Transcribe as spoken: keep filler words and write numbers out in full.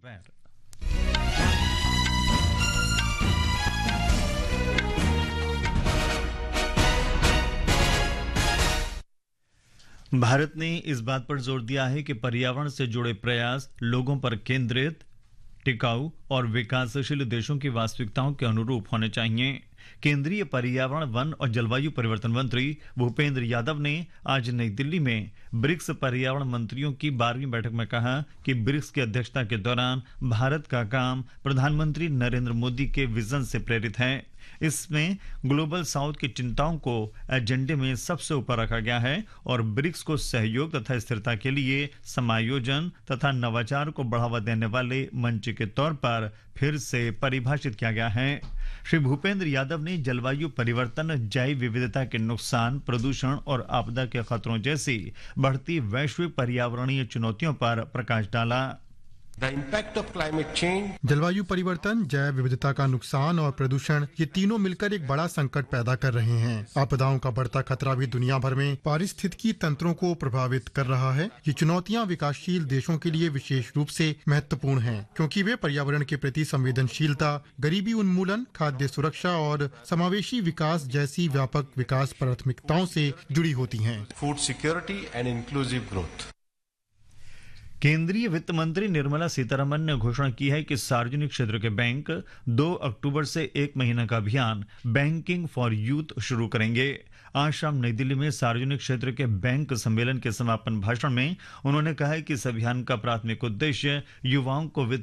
वैर भारत ने इस बात पर जोर दिया है कि पर्यावरण से जुड़े प्रयास लोगों पर केंद्रित, टिकाऊ और विकासशील देशों की वास्तविकताओं के अनुरूप होने चाहिए। केंद्रीय पर्यावरण, वन और जलवायु परिवर्तन मंत्री भूपेंद्र यादव ने आज नई दिल्ली में ब्रिक्स पर्यावरण मंत्रियों की बारहवीं बैठक में कहा कि ब्रिक्स की अध्यक्षता के दौरान भारत का काम प्रधानमंत्री नरेंद्र मोदी के विजन से प्रेरित है। इसमें ग्लोबल साउथ की चिंताओं को एजेंडे में सबसे ऊपर रखा गया है और ब्रिक्स को सहयोग तथा स्थिरता के लिए समायोजन तथा नवाचार को बढ़ावा देने वाले मंच के तौर पर फिर से परिभाषित किया गया है। श्री भूपेंद्र यादव ने जलवायु परिवर्तन, जैव विविधता के नुकसान, प्रदूषण और आपदा के खतरों जैसी बढ़ती वैश्विक पर्यावरणीय चुनौतियों पर प्रकाश डाला। The impact of climate change, जलवायु परिवर्तन, जैव विविधता का नुकसान और प्रदूषण, ये तीनों मिलकर एक बड़ा संकट पैदा कर रहे हैं। आपदाओं का बढ़ता खतरा भी दुनिया भर में पारिस्थितिकी तंत्रों को प्रभावित कर रहा है। ये चुनौतियां विकासशील देशों के लिए विशेष रूप से महत्वपूर्ण हैं, क्योंकि वे पर्यावरण के प्रति संवेदनशीलता, गरीबी उन्मूलन, खाद्य सुरक्षा और समावेशी विकास जैसी व्यापक विकास प्राथमिकताओं से जुड़ी होती हैं। food security and inclusive growth. केंद्रीय वित्त मंत्री निर्मला सीतारमन ने घोषणा की है कि सार्वजनिक क्षेत्र के बैंक दो अक्टूबर से एक महीने का अभियान बैंकिंग फॉर यूथ शुरू करेंगे। आज शाम नई दिल्ली में सार्वजनिक क्षेत्र के बैंक सम्मेलन के समापन भाषण में उन्होंने कहा है कि इस अभियान का प्राथमिक उद्देश्य युवाओं को वित्त